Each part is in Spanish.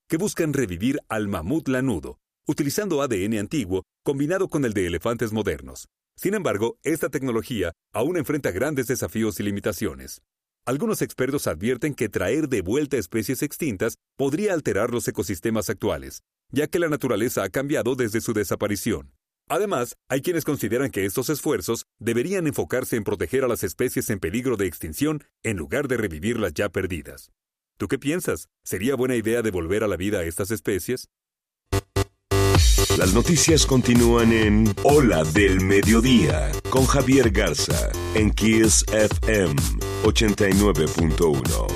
que buscan revivir al mamut lanudo, utilizando ADN antiguo combinado con el de elefantes modernos. Sin embargo, esta tecnología aún enfrenta grandes desafíos y limitaciones. Algunos expertos advierten que traer de vuelta especies extintas podría alterar los ecosistemas actuales, ya que la naturaleza ha cambiado desde su desaparición. Además, hay quienes consideran que estos esfuerzos deberían enfocarse en proteger a las especies en peligro de extinción en lugar de revivir las ya perdidas. ¿Tú qué piensas? ¿Sería buena idea devolver a la vida a estas especies? Las noticias continúan en Ola del Mediodía con Javier Garza en Kiss FM 89.1.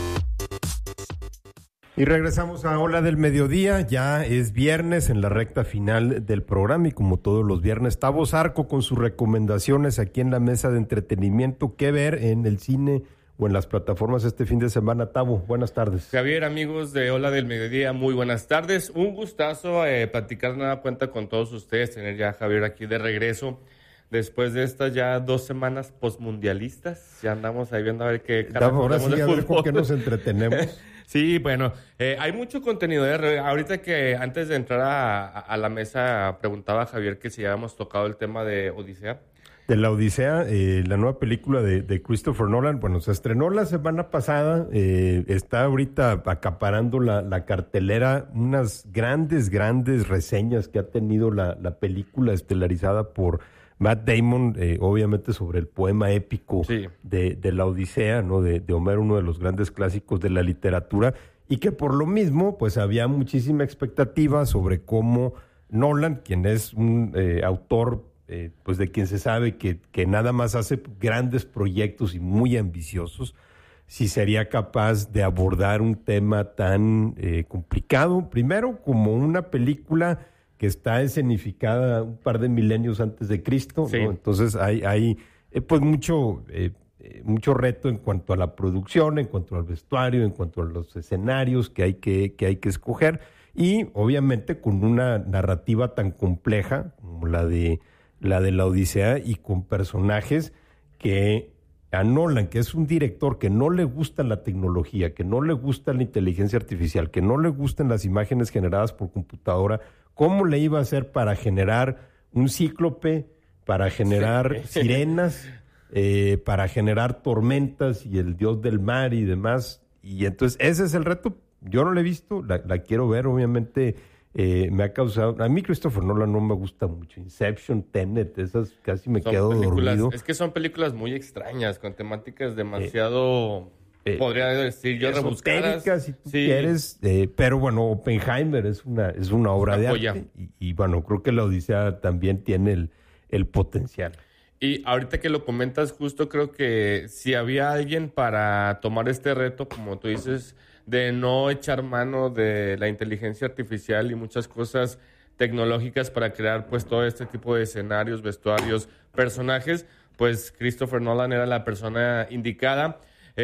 Y regresamos a Ola del Mediodía. Ya es viernes en la recta final del programa y como todos los viernes, Tavo Zarco con sus recomendaciones aquí en la mesa de entretenimiento. ¿Qué ver en el cine o en las plataformas este fin de semana? Tavo, buenas tardes. Javier, amigos de Ola del Mediodía, muy buenas tardes. Un gustazo platicar nada cuenta con todos ustedes, tener ya a Javier aquí de regreso. Después de estas ya 2 semanas postmundialistas, ya andamos ahí viendo a ver qué carajo ahora hacemos sí, de a ver fútbol. con qué nos entretenemos. Sí, bueno, hay mucho contenido. Ahorita que antes de entrar a la mesa preguntaba a Javier que si habíamos tocado el tema de Odisea. De la Odisea, la nueva película de Christopher Nolan, bueno, se estrenó la semana pasada, está ahorita acaparando la cartelera, unas grandes reseñas que ha tenido la película estelarizada por Matt Damon, obviamente sobre el poema épico Sí. de la Odisea, ¿no? De Homero, uno de los grandes clásicos de la literatura, y que por lo mismo, pues había muchísima expectativa sobre cómo Nolan, quien es un autor, pues de quien se sabe que nada más hace grandes proyectos y muy ambiciosos, si sería capaz de abordar un tema tan complicado, primero como una película que está escenificada un par de milenios antes de Cristo, Sí. ¿no? Entonces hay pues mucho reto en cuanto a la producción, en cuanto al vestuario, en cuanto a los escenarios que hay que escoger, y obviamente con una narrativa tan compleja como la de la Odisea y con personajes que a Nolan, que es un director que no le gusta la tecnología, que no le gusta la inteligencia artificial, que no le gustan las imágenes generadas por computadora, ¿cómo le iba a hacer para generar un cíclope, para generar sirenas, para generar tormentas y el dios del mar y demás? Y entonces ese es el reto. Yo no la he visto, la quiero ver, obviamente. Me ha causado... A mí Christopher Nolan no me gusta mucho. Inception, Tenet, esas casi me quedo dormido. Es que son películas muy extrañas, con temáticas demasiado, podría decir yo, rebuscadas. Si tú quieres, pero bueno, Oppenheimer es una obra de arte. Y bueno, creo que la Odisea también tiene el potencial. Y ahorita que lo comentas, justo creo que si había alguien para tomar este reto, como tú dices, de no echar mano de la inteligencia artificial y muchas cosas tecnológicas para crear pues todo este tipo de escenarios, vestuarios, personajes, pues Christopher Nolan era la persona indicada.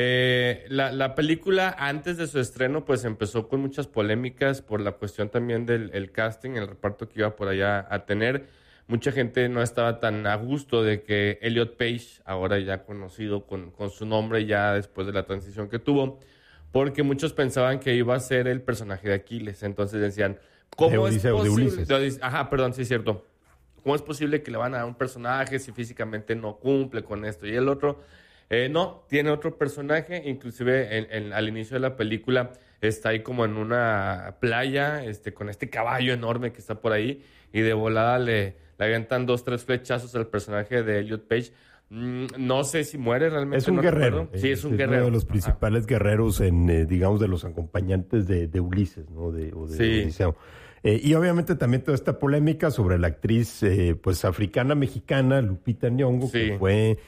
La película antes de su estreno pues empezó con muchas polémicas por la cuestión también del casting, el reparto que iba por allá a tener. Mucha gente no estaba tan a gusto de que Elliot Page, ahora ya conocido con su nombre ya después de la transición que tuvo, porque muchos pensaban que iba a ser el personaje de Aquiles. Entonces decían, ¿cómo es posible? De Ulises. Ajá, perdón, sí es cierto. ¿Cómo es posible que le van a dar un personaje si físicamente no cumple con esto y el otro? No, tiene otro personaje, inclusive al inicio de la película está ahí como en una playa, con este caballo enorme que está por ahí, y de volada le avientan 2-3 flechazos al personaje de Elliot Page. No sé si muere realmente. Es un guerrero. Sí, es un guerrero. Uno de los principales guerreros digamos, de los acompañantes de Ulises, ¿no? De Odiseo. Y obviamente también toda esta polémica sobre la actriz, pues, africana-mexicana, Lupita Nyong'o, Sí. que fue...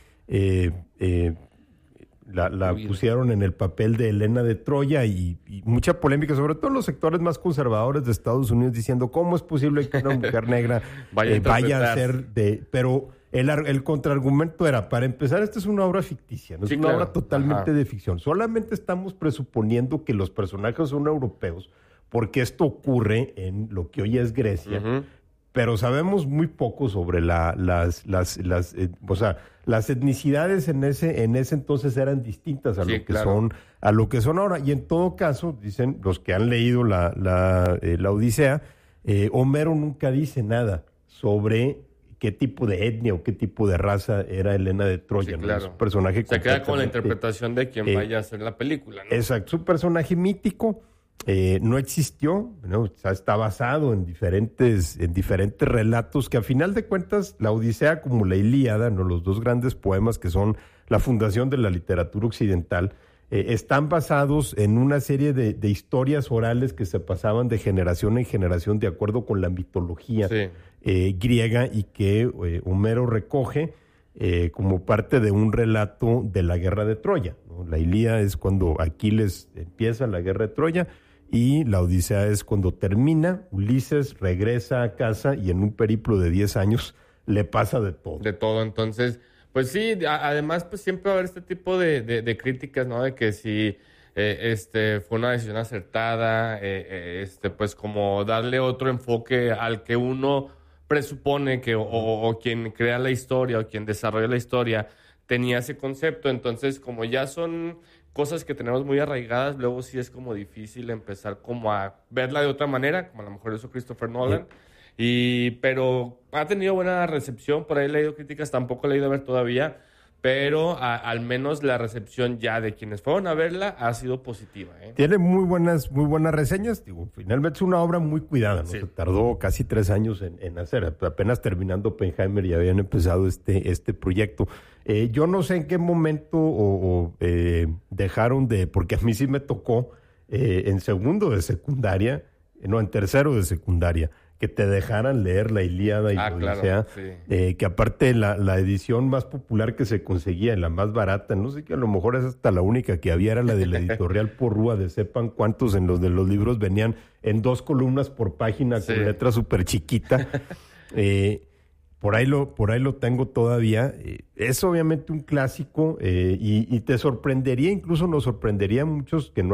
la pusieron en el papel de Helena de Troya y mucha polémica, sobre todo en los sectores más conservadores de Estados Unidos, diciendo cómo es posible que una mujer negra vaya a ser de... Pero el contraargumento era, para empezar, esta es una obra ficticia, no es una obra totalmente de ficción. Solamente estamos presuponiendo que los personajes son europeos, porque esto ocurre en lo que hoy es Grecia. pero sabemos muy poco sobre las etnicidades en ese entonces eran distintas a lo que son ahora. Y en todo caso, dicen los que han leído la Odisea, Homero nunca dice nada sobre qué tipo de etnia o qué tipo de raza era Helena de Troya. Sí, claro. Es un personaje se queda con la interpretación de quien vaya a hacer la película, ¿no? Exacto, un personaje mítico. No existió, ¿no? O sea, está basado en diferentes relatos que a final de cuentas la Odisea como la Ilíada, ¿no? Los dos grandes poemas que son la fundación de la literatura occidental, están basados en una serie de historias orales que se pasaban de generación en generación de acuerdo con la mitología griega y que Homero recoge como parte de un relato de la guerra de Troya, ¿no? La Ilíada es cuando Aquiles empieza la guerra de Troya y la Odisea es cuando termina, Ulises regresa a casa y en un periplo de 10 años le pasa de todo. De todo, entonces, pues sí, además pues siempre va a haber este tipo de críticas, ¿no? De que si fue una decisión acertada, pues como darle otro enfoque al que uno presupone que o quien crea la historia o quien desarrolla la historia tenía ese concepto. Entonces, como ya son cosas que tenemos muy arraigadas, luego sí es como difícil empezar como a verla de otra manera, como a lo mejor hizo Christopher Nolan. Pero ha tenido buena recepción, por ahí he leído críticas, tampoco he leído a ver todavía, pero al menos la recepción ya de quienes fueron a verla ha sido positiva, ¿eh? Tiene muy buenas reseñas. Digo, finalmente es una obra muy cuidada, ¿no? Sí. Se tardó casi 3 años en hacer. Apenas terminando Oppenheimer y habían empezado este proyecto. Yo no sé en qué momento dejaron porque a mí sí me tocó en segundo de secundaria, no, en tercero de secundaria, que te dejaran leer la Ilíada y la Odisea, claro, sí. Que aparte la edición más popular que se conseguía, la más barata, no sé, que a lo mejor es hasta la única que había, era la de la editorial Porrúa, de sepan cuántos en los de los libros venían en 2 columnas por página con letra súper chiquita. Por ahí lo tengo todavía. Es obviamente un clásico y te sorprendería, incluso nos sorprendería a muchos que no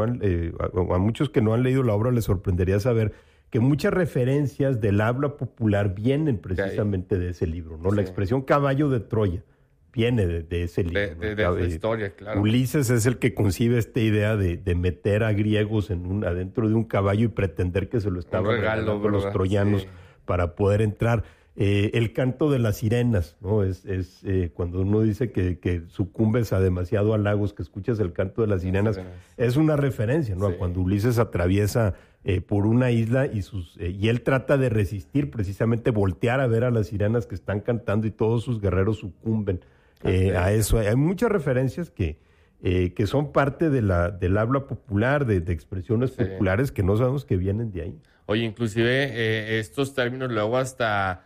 han leído la obra, les sorprendería saber que muchas referencias del habla popular vienen precisamente de ese libro, ¿no? Sí. La expresión caballo de Troya viene de ese libro. De la historia, claro. Ulises es el que concibe esta idea de meter a griegos adentro de un caballo y pretender que se lo estaban regalando a los troyanos para poder entrar. El canto de las sirenas, ¿no? Es cuando uno dice que sucumbes a demasiado halagos, que escuchas el canto de las sirenas, es una referencia, ¿no? Sí. A cuando Ulises atraviesa por una isla y él trata de resistir, precisamente voltear a ver a las sirenas que están cantando y todos sus guerreros sucumben a eso. Hay muchas referencias que son parte del habla popular, de expresiones populares que no sabemos que vienen de ahí. Oye, inclusive estos términos luego hasta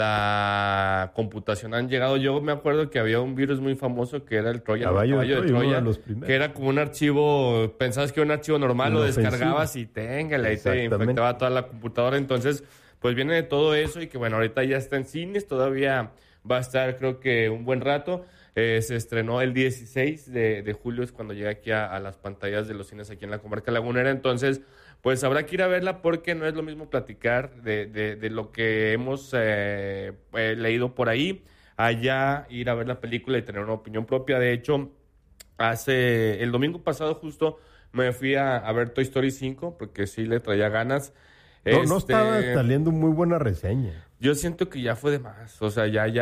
la computación han llegado. Yo me acuerdo que había un virus muy famoso que era el caballo de Troya, que era como un archivo, pensabas que era un archivo normal, lo descargabas y téngale, y te infectaba toda la computadora. Entonces, pues viene de todo eso y que bueno, ahorita ya está en cines, todavía va a estar creo que un buen rato. Se estrenó el 16 de julio, es cuando llega aquí a las pantallas de los cines aquí en la comarca lagunera. Entonces, pues habrá que ir a verla porque no es lo mismo platicar de lo que hemos leído por ahí, allá ir a ver la película y tener una opinión propia. De hecho, el domingo pasado justo me fui a ver Toy Story 5 porque sí le traía ganas. No estaba saliendo muy buena reseña. Yo siento que ya fue de más. O sea, ya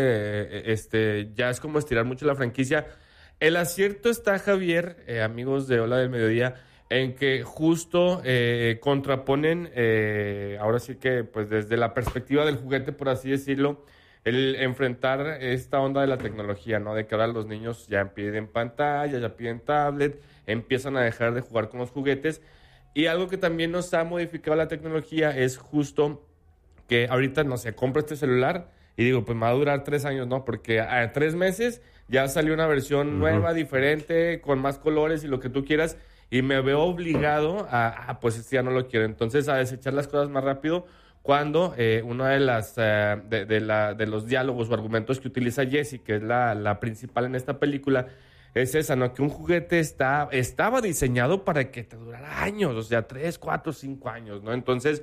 es como estirar mucho la franquicia. El acierto está, Javier, amigos de Hola del Mediodía, en que justo contraponen, ahora sí que pues desde la perspectiva del juguete, por así decirlo, el enfrentar esta onda de la tecnología, ¿no? De que ahora los niños ya piden pantalla, ya piden tablet, empiezan a dejar de jugar con los juguetes. Y algo que también nos ha modificado la tecnología es justo que ahorita, no sé, compro este celular y digo, pues me va a durar 3 años, ¿no? Porque a 3 meses ya salió una versión nueva, diferente, con más colores y lo que tú quieras, y me veo obligado pues ya no lo quiero. Entonces, a desechar las cosas más rápido cuando una de las de los diálogos o argumentos que utiliza Jessie, que es la principal en esta película, es esa, ¿no? Que un juguete estaba diseñado para que te durara años, o sea, 3, 4, 5 años, ¿no? Entonces,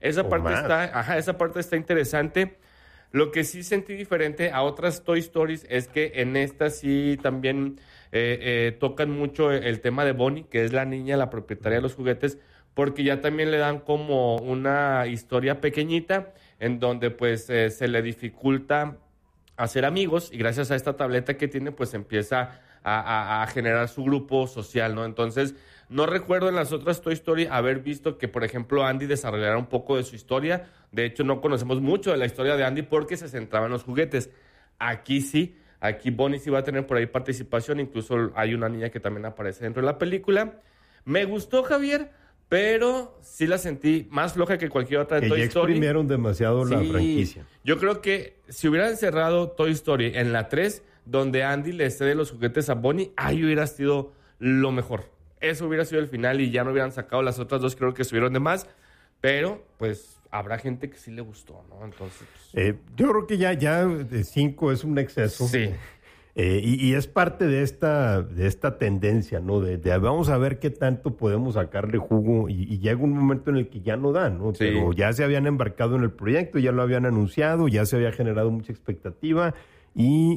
Esa O parte más. esa parte está interesante. Lo que sí sentí diferente a otras Toy Stories es que en esta sí también tocan mucho el tema de Bonnie, que es la niña, la propietaria de los juguetes, porque ya también le dan como una historia pequeñita en donde pues se le dificulta hacer amigos y gracias a esta tableta que tiene pues empieza a generar su grupo social, ¿no? Entonces, no recuerdo en las otras Toy Story haber visto que, por ejemplo, Andy desarrollara un poco de su historia. De hecho, no conocemos mucho de la historia de Andy porque se centraba en los juguetes. Aquí sí, aquí Bonnie sí va a tener por ahí participación. Incluso hay una niña que también aparece dentro de la película. Me gustó, Javier, pero sí la sentí más floja que cualquier otra de Que Toy ya Story. exprimieron demasiado la Sí, franquicia. yo creo que si hubieran cerrado Toy Story en la 3, donde Andy le cede los juguetes a Bonnie, ahí hubiera sido lo mejor. Eso hubiera sido el final y ya no hubieran sacado las otras dos, creo que estuvieron de más. Pero, pues, habrá gente que sí le gustó, ¿no? Entonces, pues, Yo creo que ya de 5 es un exceso. sí. Y es parte de esta tendencia, ¿no? De vamos a ver qué tanto podemos sacarle jugo y llega un momento en el que ya no da, ¿no? Sí. Pero ya se habían embarcado en el proyecto, ya lo habían anunciado, ya se había generado mucha expectativa y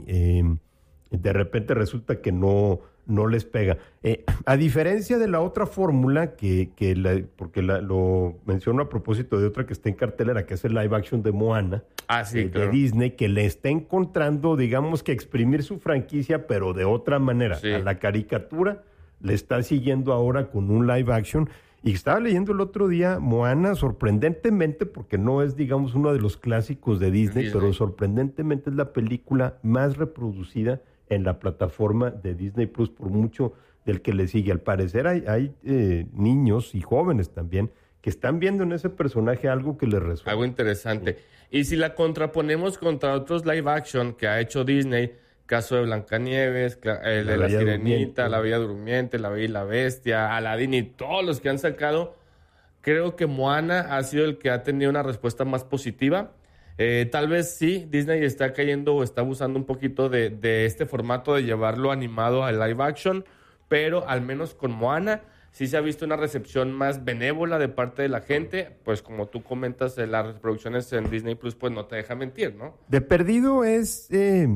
de repente resulta que no les pega. A diferencia de la otra fórmula, porque lo menciono a propósito de otra que está en cartelera, que es el live action de Moana, Sí, claro. de Disney, que le está encontrando, digamos que exprimir su franquicia, pero de otra manera. Sí. A la caricatura le está siguiendo ahora con un live action. Y estaba leyendo el otro día, Moana, sorprendentemente, porque no es, digamos, uno de los clásicos de Disney, pero sorprendentemente es la película más reproducida en la plataforma de Disney Plus, por mucho del que le sigue. Al parecer hay niños y jóvenes también que están viendo en ese personaje algo que les resuena. Algo interesante. Y si la contraponemos contra otros live action que ha hecho Disney, caso de Blancanieves, el de la Bella Sirenita, Durmiente. La Bella Durmiente, La Bella y la Bestia, Aladdin y todos los que han sacado, creo que Moana ha sido el que ha tenido una respuesta más positiva. Tal vez sí, Disney está cayendo o está abusando un poquito de este formato de llevarlo animado al live action, pero al menos con Moana sí se ha visto una recepción más benévola de parte de la gente. Pues como tú comentas, las reproducciones en Disney Plus pues no te deja mentir, ¿no? De perdido es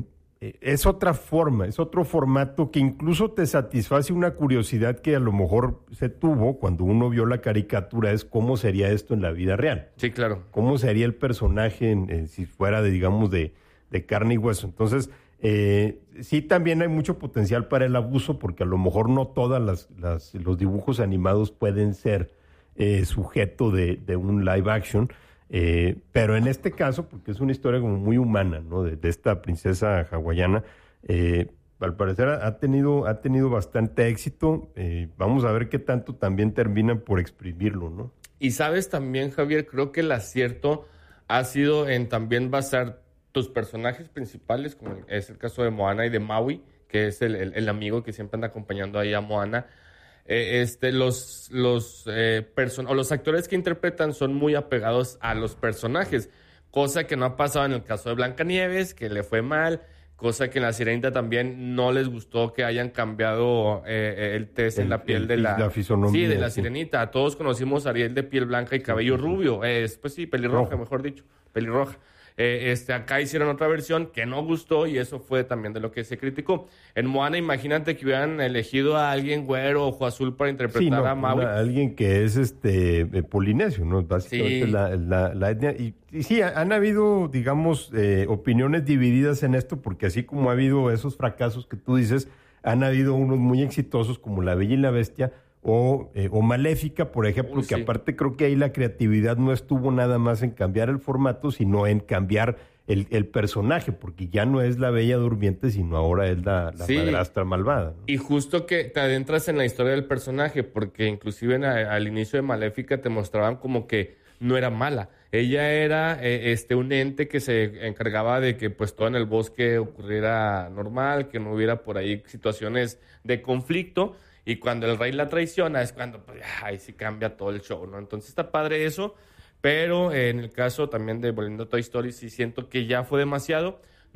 otra forma, es otro formato que incluso te satisface una curiosidad que a lo mejor se tuvo cuando uno vio la caricatura, es cómo sería esto en la vida real. Sí, claro. ¿Cómo sería el personaje si fuera digamos, de carne y hueso? Entonces, sí también hay mucho potencial para el abuso, porque a lo mejor no todas los dibujos animados pueden ser sujeto de un live action. Pero en este caso, porque es una historia como muy humana, ¿no? De esta princesa hawaiana, al parecer ha tenido bastante éxito. Vamos a ver qué tanto también terminan por exprimirlo, ¿no? Y sabes también, Javier, creo que el acierto ha sido en también basar tus personajes principales, como es el caso de Moana y de Maui, que es el amigo que siempre anda acompañando ahí a Moana. Los actores que interpretan son muy apegados a los personajes, cosa que no ha pasado en el caso de Blancanieves, que le fue mal, cosa que en La Sirenita también no les gustó que hayan cambiado el test en la piel de la fisonomía. Sí, de la Sí. Sirenita. Todos conocimos a Ariel de piel blanca y cabello rubio. Pues sí, pelirroja, Rojo. mejor dicho, pelirroja. Acá hicieron otra versión que no gustó y eso fue también de lo que se criticó. En Moana, imagínate que hubieran elegido a alguien güero o ojo azul para interpretar Sí, no, a Maui. alguien que es polinesio, ¿no? Básicamente Sí. la etnia. Y sí, han habido, digamos, opiniones divididas en esto, porque así como ha habido esos fracasos que tú dices, han habido unos muy exitosos como La Bella y la Bestia o Maléfica, por ejemplo, que Sí. aparte creo que ahí la creatividad no estuvo nada más en cambiar el formato, sino en cambiar el personaje, porque ya no es la Bella Durmiente, sino ahora es la Sí. madrastra malvada, ¿no? Y justo que te adentras en la historia del personaje, porque inclusive al inicio de Maléfica te mostraban como que no era mala. Ella era un ente que se encargaba de que pues todo en el bosque ocurriera normal, que no hubiera por ahí situaciones de conflicto. Y cuando el rey la traiciona es cuando pues, ahí sí cambia todo el show, ¿no? Entonces está padre eso. Pero en el caso también de volviendo a Toy Story, sí siento que ya fue demasiado.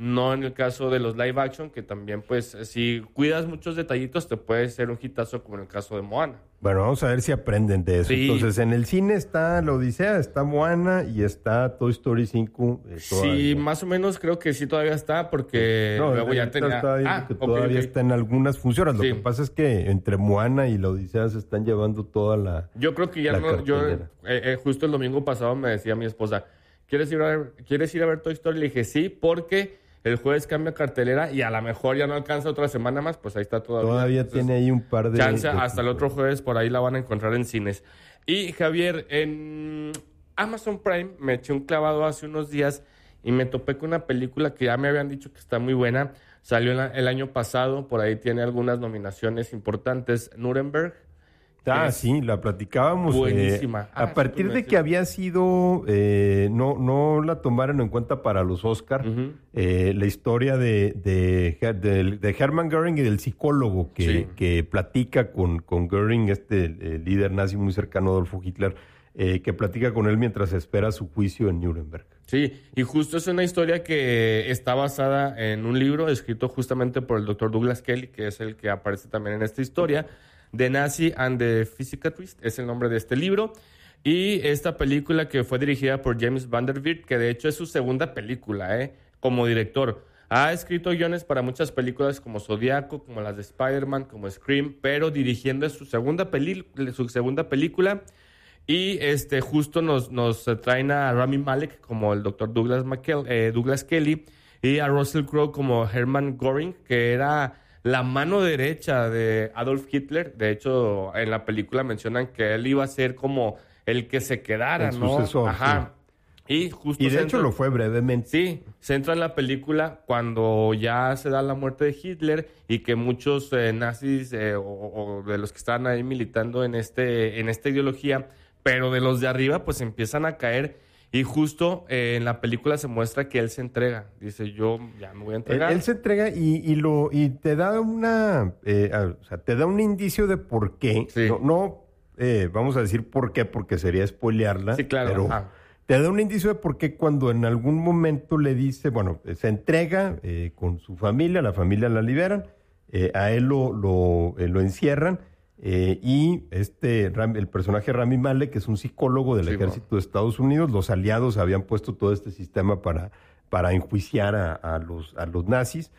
no en el caso de los live action, que también, pues, si cuidas muchos detallitos, te puede ser un hitazo como en el caso de Moana. Bueno, vamos a ver si aprenden de eso. Sí. Entonces, en el cine está La Odisea, está Moana y está Toy Story 5. Sí, más o menos creo que sí todavía está, porque luego ya tenía... Que todavía está en algunas funciones. Lo Sí. que pasa es que entre Moana y La Odisea se están llevando toda la... Yo creo que ya no... Justo el domingo pasado me decía mi esposa, ¿quieres ir a ver Toy Story? Le dije, sí, porque el jueves cambia cartelera y a lo mejor ya no alcanza otra semana más, pues ahí está todavía. Todavía Entonces, tiene ahí un par de... chance hasta el otro jueves, por ahí la van a encontrar en cines. Y Javier, en Amazon Prime me eché un clavado hace unos días y me topé con una película que ya me habían dicho que está muy buena. Salió el año pasado, por ahí tiene algunas nominaciones importantes. Nuremberg. Sí, la platicábamos. Buenísima. A partir de que había sido, no la tomaron en cuenta para los Oscar, la historia de Hermann Göring y del psicólogo que platica con Göring, líder nazi muy cercano a Adolfo Hitler, que platica con él mientras espera su juicio en Nuremberg. Sí, y justo es una historia que está basada en un libro escrito justamente por el doctor Douglas Kelly, que es el que aparece también en esta historia. The Nazi and the Psychiatrist es el nombre de este libro. Y esta película que fue dirigida por James Van Der Bilt, que de hecho es su segunda película, como director. Ha escrito guiones para muchas películas como Zodiaco, como las de Spider-Man, como Scream, pero dirigiendo su segunda película. Y justo nos traen a Rami Malek como el doctor Douglas Kelly y a Russell Crowe como Hermann Göring, que era la mano derecha de Adolf Hitler. De hecho, en la película mencionan que él iba a ser como el que se quedara, el ¿no? sucesor, Ajá. Sí. Y de hecho lo fue brevemente. Sí, se entra en la película cuando ya se da la muerte de Hitler y que muchos nazis o de los que estaban ahí militando en esta ideología, pero de los de arriba, pues empiezan a caer. Y justo en la película se muestra que él se entrega. Dice, yo ya me voy a entregar. Él se entrega y te da te da un indicio de por qué. Sí. No vamos a decir por qué, porque sería spoilearla. Sí, claro. Pero te da un indicio de por qué cuando en algún momento le dice, se entrega con su familia, la familia la liberan, a él lo encierran. Y el personaje Rami Malek, que es un psicólogo del ejército de Estados Unidos, los aliados habían puesto todo este sistema para enjuiciar a los nazis,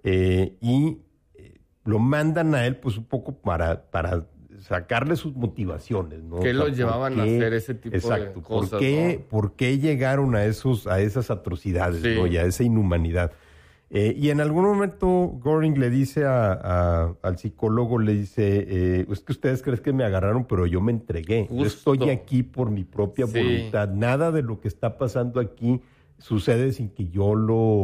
y lo mandan a él pues un poco para sacarle sus motivaciones, ¿no? ¿Qué los llevaban a hacer ese tipo de cosas? ¿Por qué llegaron a esas atrocidades, sí, ¿no? Y a esa inhumanidad? Y en algún momento Göring le dice al psicólogo, le dice, es que ustedes creen que me agarraron, pero yo me entregué. Yo estoy aquí por mi propia voluntad. Nada de lo que está pasando aquí sucede sin que yo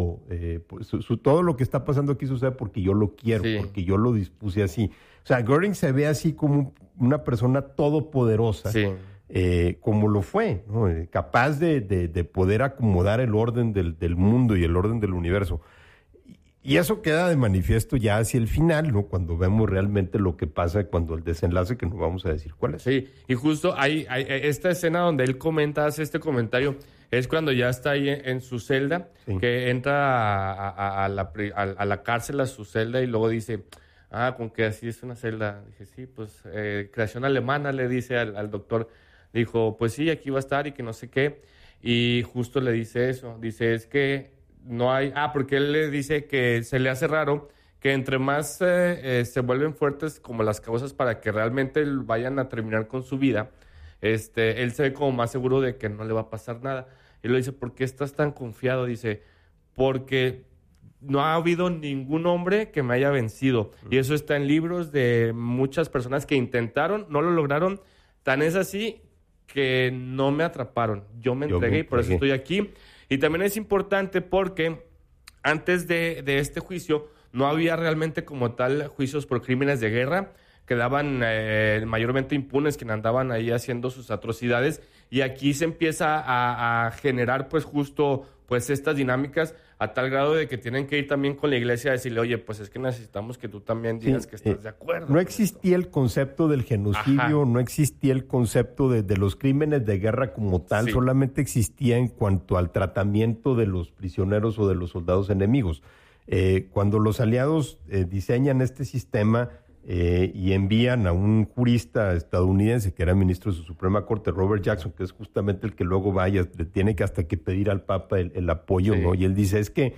todo lo que está pasando aquí sucede porque yo lo quiero, porque yo lo dispuse así. O sea, Göring se ve así como una persona todopoderosa. Sí. Como lo fue, ¿no? Capaz de poder acomodar el orden del mundo y el orden del universo. Y eso queda de manifiesto ya hacia el final, ¿no? Cuando vemos realmente lo que pasa, cuando el desenlace, que no vamos a decir cuál es. Sí, y justo hay esta escena donde él hace este comentario, es cuando ya está ahí en su celda, que entra a la cárcel, a su celda, y luego dice, con que así es una celda. Dije, sí, pues creación alemana, le dice al doctor. Dijo, pues sí, aquí va a estar y que no sé qué. Y justo le dice eso. Dice, es que no hay... porque él le dice que se le hace raro que entre más se vuelven fuertes como las causas para que realmente vayan a terminar con su vida, él se ve como más seguro de que no le va a pasar nada. Y le dice, ¿por qué estás tan confiado? Dice, porque no ha habido ningún hombre que me haya vencido. Y eso está en libros de muchas personas que intentaron, no lo lograron. Tan es así que no me atraparon. Yo me entregué y por eso estoy aquí. Y también es importante porque antes de este juicio no había realmente como tal juicios por crímenes de guerra. Quedaban mayormente impunes quienes andaban ahí haciendo sus atrocidades. Y aquí se empieza a generar pues justo pues estas dinámicas a tal grado de que tienen que ir también con la iglesia a decirle, oye, pues es que necesitamos que tú también digas que estás de acuerdo. No existía el concepto del genocidio, no existía el concepto de los crímenes de guerra como tal, solamente existía en cuanto al tratamiento de los prisioneros o de los soldados enemigos. Cuando los aliados diseñan este sistema y envían a un jurista estadounidense que era ministro de su Suprema Corte, Robert Jackson, que es justamente el que luego vaya, le tiene que hasta que pedir al Papa el apoyo, ¿no? Y él dice, es que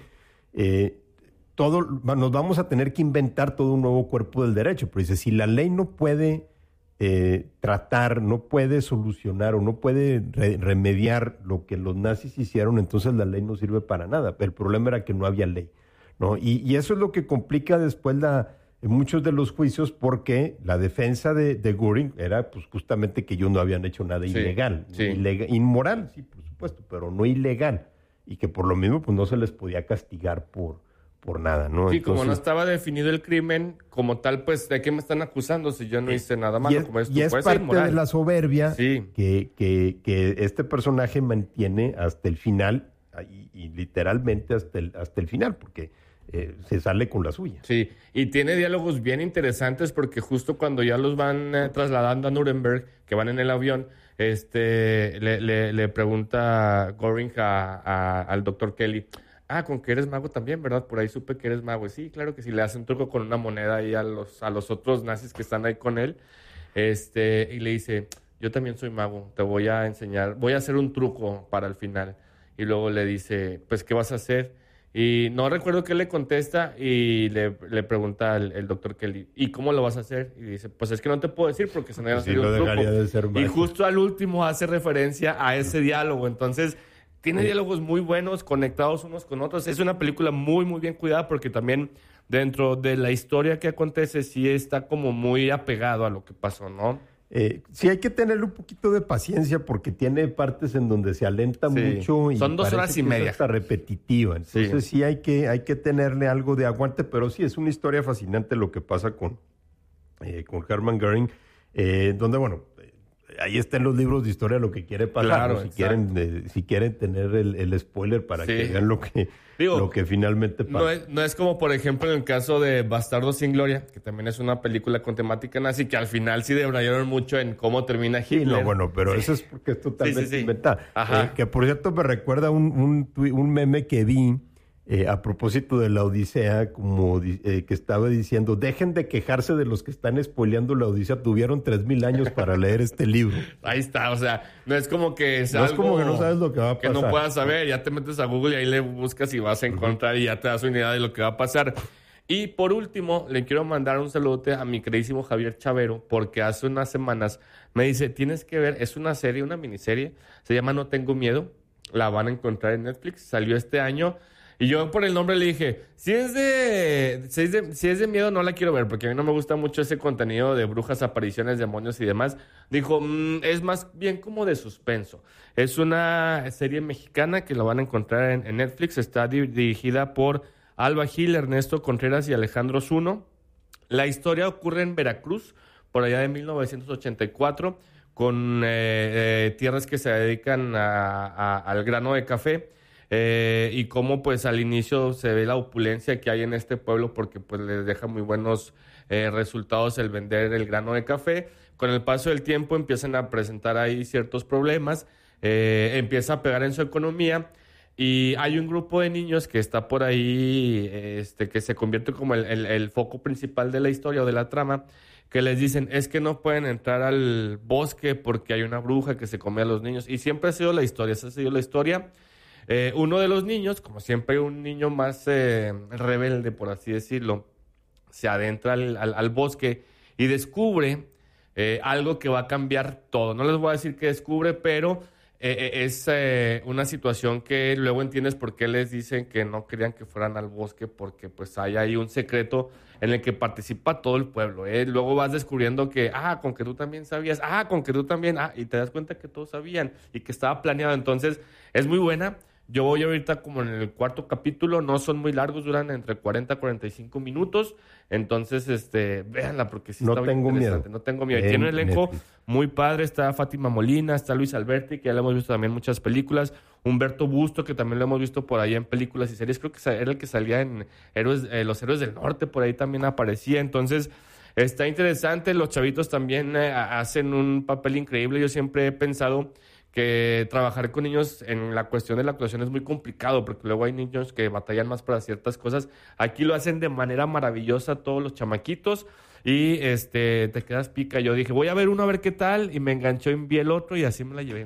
nos vamos a tener que inventar todo un nuevo cuerpo del derecho, pero dice, si la ley no puede tratar, no puede solucionar o no puede remediar lo que los nazis hicieron, entonces la ley no sirve para nada. El problema era que no había ley, ¿no? Y eso es lo que complica después muchos de los juicios, porque la defensa de Göring era pues justamente que ellos no habían hecho nada ilegal, inmoral, sí, por supuesto, pero no ilegal, y que por lo mismo pues no se les podía castigar por nada, ¿no? Sí, entonces, como no estaba definido el crimen como tal, pues ¿de qué me están acusando si yo no hice nada malo? Y es parte de la soberbia que este personaje mantiene hasta el final, y literalmente hasta el final, porque se sale con la suya. Sí, y tiene diálogos bien interesantes porque justo cuando ya los van trasladando a Nuremberg, que van en el avión, le pregunta Göring al doctor Kelly, con que eres mago también, ¿verdad? Por ahí supe que eres mago. Y sí, claro que sí, le hace un truco con una moneda ahí a los otros nazis que están ahí con él, y le dice, yo también soy mago, te voy a enseñar, voy a hacer un truco para el final. Y luego le dice, pues, ¿qué vas a hacer? Y no recuerdo qué le contesta y le pregunta el doctor Kelly, ¿y cómo lo vas a hacer? Y dice, pues es que no te puedo decir porque se me va a hacer un truco. De ser y justo al último hace referencia a ese diálogo. Entonces, tiene diálogos muy buenos, conectados unos con otros. Es una película muy, muy bien cuidada porque también dentro de la historia que acontece sí está como muy apegado a lo que pasó, ¿no? Sí, hay que tenerle un poquito de paciencia porque tiene partes en donde se alenta mucho y son 2 horas y media. Está repetitiva. Entonces sí hay que tenerle algo de aguante, pero sí es una historia fascinante lo que pasa con Hermann Göring, donde, bueno, ahí está en los libros de historia lo que quiere pasar. Claro, ¿no? Si quieren tener el spoiler para que vean lo que finalmente pasa. No es como, por ejemplo, en el caso de Bastardos sin Gloria, que también es una película con temática nazi, que al final sí debrayaron mucho en cómo termina Hitler. Sí, no, bueno, pero eso es porque es totalmente inventado. Que por cierto me recuerda un meme que vi a propósito de la Odisea, como que estaba diciendo, dejen de quejarse de los que están spoileando la Odisea, tuvieron 3,000 años para leer este libro. Ahí está, o sea, no es como que no es como que no sabes lo que va a pasar. Que no puedas saber, ya te metes a Google y ahí le buscas y vas a encontrar y ya te das una idea de lo que va a pasar. Y por último, le quiero mandar un saludo a mi queridísimo Javier Chavero, porque hace unas semanas me dice, tienes que ver, es una serie, una miniserie, se llama No Tengo Miedo, la van a encontrar en Netflix, salió este año. Y yo por el nombre le dije, si es de miedo no la quiero ver, porque a mí no me gusta mucho ese contenido de brujas, apariciones, demonios y demás. Dijo, es más bien como de suspenso. Es una serie mexicana que la van a encontrar en Netflix. Está dirigida por Alba Gil, Ernesto Contreras y Alejandro Zuno. La historia ocurre en Veracruz, por allá de 1984, con tierras que se dedican al grano de café. Y cómo pues al inicio se ve la opulencia que hay en este pueblo porque pues les deja muy buenos resultados el vender el grano de café. Con el paso del tiempo empiezan a presentar ahí ciertos problemas, empieza a pegar en su economía y hay un grupo de niños que está por ahí, que se convierte como el foco principal de la historia o de la trama, que les dicen, es que no pueden entrar al bosque porque hay una bruja que se come a los niños. Y siempre ha sido la historia, esa ha sido la historia. Uno de los niños, como siempre un niño más rebelde, por así decirlo, se adentra al bosque y descubre algo que va a cambiar todo. No les voy a decir qué descubre, pero es una situación que luego entiendes por qué les dicen que no querían que fueran al bosque, porque pues hay ahí un secreto en el que participa todo el pueblo. Luego vas descubriendo que, con que tú también sabías, con que tú también, y te das cuenta que todos sabían y que estaba planeado. Entonces, es muy buena. Yo voy ahorita como en el 4º capítulo, no son muy largos, duran entre 40 a 45 minutos. Entonces, véanla porque sí está muy interesante. No tengo miedo. Tiene un elenco muy padre. Está Fátima Molina, está Luis Alberti, que ya lo hemos visto también en muchas películas. Humberto Busto, que también lo hemos visto por ahí en películas y series. Creo que era el que salía en Los Héroes del Norte, por ahí también aparecía. Entonces, está interesante. Los chavitos también hacen un papel increíble. Yo siempre he pensado que trabajar con niños en la cuestión de la actuación es muy complicado, porque luego hay niños que batallan más para ciertas cosas. Aquí lo hacen de manera maravillosa todos los chamaquitos y te quedas pica. Yo dije, voy a ver uno a ver qué tal, y me enganchó y vi el otro y así me la llevé.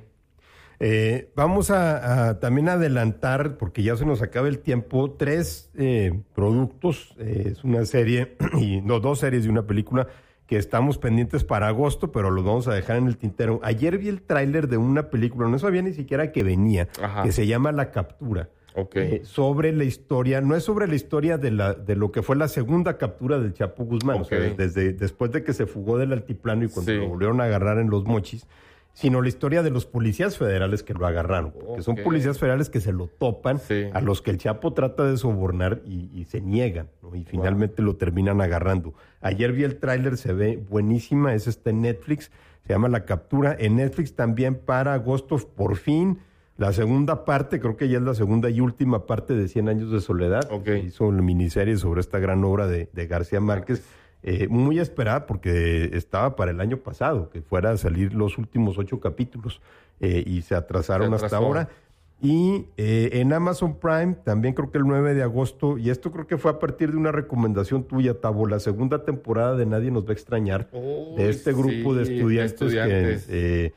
Vamos a también adelantar, porque ya se nos acaba el tiempo, 3 productos. Es una serie, dos series y una película que estamos pendientes para agosto, pero los vamos a dejar en el tintero. Ayer vi el tráiler de una película, no sabía ni siquiera que venía, que se llama La Captura. Okay. Sobre la historia, no es sobre la historia de lo que fue la segunda captura del Chapo Guzmán, Okay. o sea, después de que se fugó del altiplano y cuando lo volvieron a agarrar en Los Mochis, sino la historia de los policías federales que lo agarraron, porque son policías federales que se lo topan, a los que el Chapo trata de sobornar y se niegan, ¿no? Y finalmente lo terminan agarrando. Ayer vi el tráiler, se ve buenísima, está en Netflix, se llama La Captura. En Netflix también para agosto, por fin, la segunda parte, creo que ya es la segunda y última parte de 100 años de soledad. Hizo una miniserie sobre esta gran obra de García Márquez. Muy esperada porque estaba para el año pasado, que fuera a salir los últimos 8 capítulos y se atrasaron hasta ahora. Y en Amazon Prime también creo que el 9 de agosto, y esto creo que fue a partir de una recomendación tuya, Tabo, la segunda temporada de Nadie Nos Va a Extrañar, de este grupo de estudiantes. Que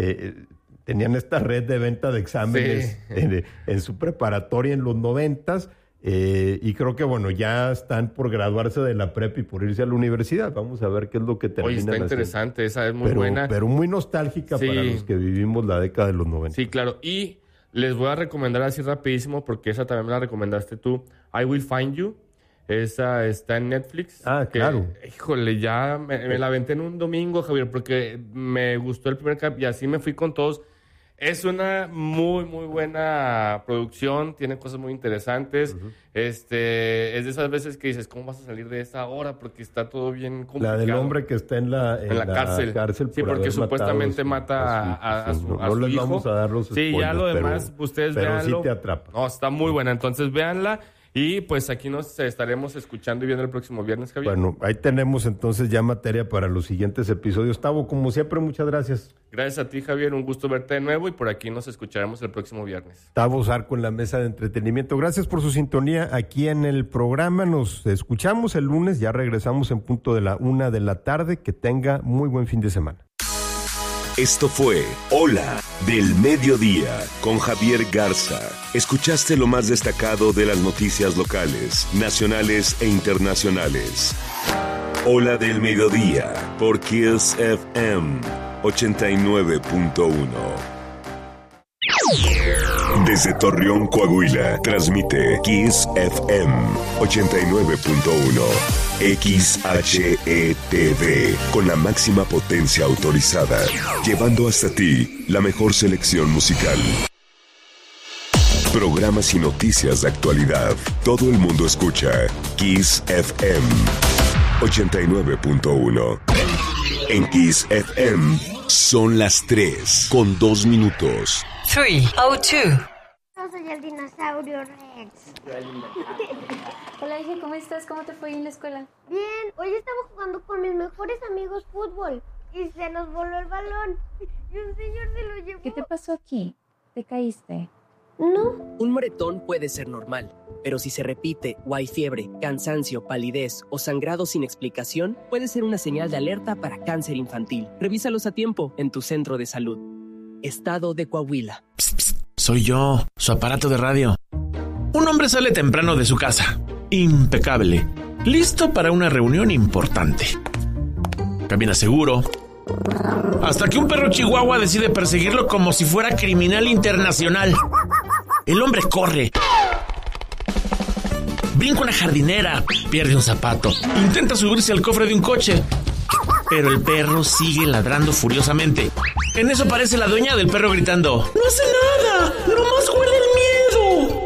tenían esta red de venta de exámenes en su preparatoria en los 90s. Y creo que, bueno, ya están por graduarse de la prepa y por irse a la universidad. Vamos a ver qué es lo que terminan está interesante, haciendo. Esa es muy buena. Pero muy nostálgica para los que vivimos la década de los 90. Sí, claro. Y les voy a recomendar así rapidísimo, porque esa también me la recomendaste tú, I Will Find You. Esa está en Netflix. Claro. Híjole, ya me la aventé en un domingo, Javier, porque me gustó el primer capítulo y así me fui con todos. Es una muy, muy buena producción, tiene cosas muy interesantes. Es de esas veces que dices, ¿cómo vas a salir de esta hora? Porque está todo bien complicado. La del hombre que está en la cárcel sí, porque supuestamente mata a su no les hijo. Vamos a dar los spoilers, sí, ya lo demás, ustedes pero véanlo. Sí te atrapa. No, está muy buena, entonces véanla. Y pues aquí nos estaremos escuchando y viendo el próximo viernes, Javier. Bueno, ahí tenemos entonces ya materia para los siguientes episodios. Tavo, como siempre, muchas gracias. Gracias a ti, Javier. Un gusto verte de nuevo y por aquí nos escucharemos el próximo viernes. Tavo Zarco en la mesa de entretenimiento. Gracias por su sintonía aquí en el programa. Nos escuchamos el lunes. Ya regresamos en punto de la 1 de la tarde. Que tenga muy buen fin de semana. Esto fue Hola del Mediodía con Javier Garza. Escuchaste lo más destacado de las noticias locales, nacionales e internacionales. Hola del Mediodía por Kiss FM 89.1. Desde Torreón, Coahuila, transmite Kiss FM 89.1. XHETV, con la máxima potencia autorizada, llevando hasta ti la mejor selección musical. Programas y noticias de actualidad. Todo el mundo escucha Kiss FM 89.1. En Kiss FM son las 3:02. 3:02. Yo soy el dinosaurio Rex. Hola, hija, ¿cómo estás? ¿Cómo te fue en la escuela? Bien, hoy estaba jugando con mis mejores amigos fútbol y se nos voló el balón y un señor se lo llevó. ¿Qué te pasó aquí? ¿Te caíste? No. Un moretón puede ser normal, pero si se repite o hay fiebre, cansancio, palidez o sangrado sin explicación, puede ser una señal de alerta para cáncer infantil. Revísalos a tiempo en tu centro de salud. Estado de Coahuila. Psst, psst, soy yo, su aparato de radio. Un hombre sale temprano de su casa, impecable, listo para una reunión importante. Camina seguro, hasta que un perro chihuahua decide perseguirlo como si fuera criminal internacional. El hombre corre, brinca una jardinera, pierde un zapato, intenta subirse al cofre de un coche, pero el perro sigue ladrando furiosamente. En eso aparece la dueña del perro gritando: ¡No hace nada! ¡Nomás huele el miedo!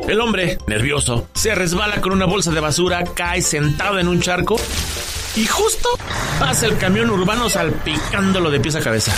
El hombre, nervioso, se resbala con una bolsa de basura, cae sentado en un charco y justo pasa el camión urbano salpicándolo de pies a cabeza.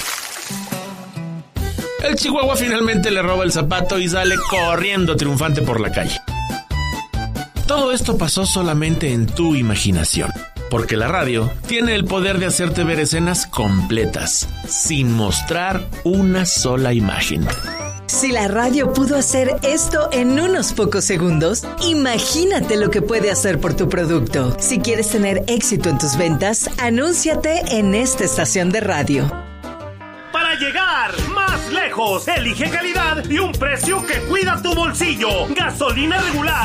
El chihuahua finalmente le roba el zapato y sale corriendo triunfante por la calle. Todo esto pasó solamente en tu imaginación, porque la radio tiene el poder de hacerte ver escenas completas, sin mostrar una sola imagen. Si la radio pudo hacer esto en unos pocos segundos, imagínate lo que puede hacer por tu producto. Si quieres tener éxito en tus ventas, anúnciate en esta estación de radio. Para llegar más lejos, elige calidad y un precio que cuida tu bolsillo. Gasolina regular